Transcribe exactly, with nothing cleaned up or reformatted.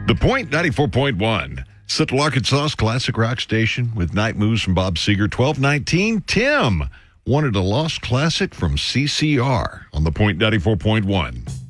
The Point ninety-four point one, Central Arkansas's classic rock station with Night Moves from Bob Seger. twelve nineteen, Tim wanted a lost classic from C C R on The Point ninety-four point one.